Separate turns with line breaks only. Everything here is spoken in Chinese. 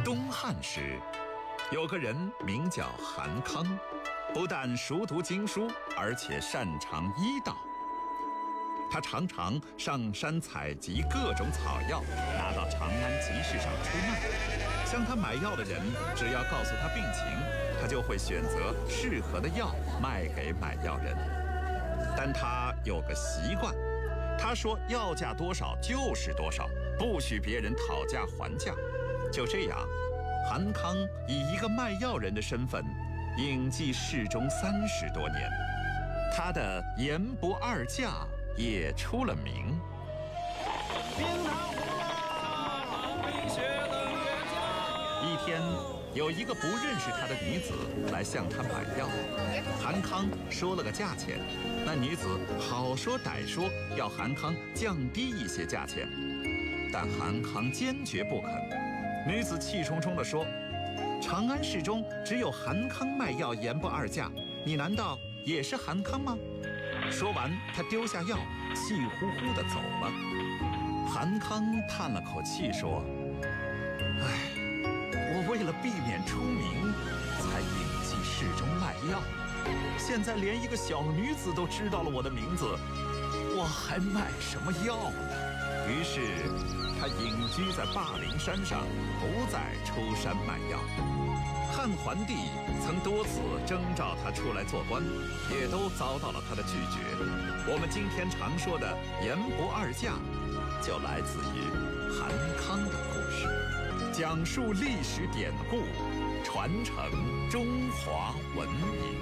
东汉时，有个人名叫韩康，不但熟读经书，而且擅长医道。他常常上山采集各种草药，拿到长安集市上出卖。向他买药的人，只要告诉他病情，他就会选择适合的药卖给买药人。但他有个习惯，他说药价多少就是多少，不许别人讨价还价。就这样，韩康以一个卖药人的身份隐迹市中30多年，他的言不二价也出了名。一天，有一个不认识他的女子来向他买药，韩康说了个价钱，那女子好说歹说要韩康降低一些价钱，但韩康坚决不肯。女子气冲冲地说：“长安市中只有韩康卖药言不二价，你难道也是韩康吗？”说完，他丢下药，气呼呼地走了。韩康叹了口气说：“唉，我为了避免出名，才隐迹市中卖药。现在连一个小女子都知道了我的名字，我还卖什么药呢？”于是他隐居在霸陵山上，不再出山卖药。汉桓帝曾多次征召他出来做官，也都遭到了他的拒绝。我们今天常说的言不二价，就来自于韩康的故事，讲述历史典故，传承中华文明。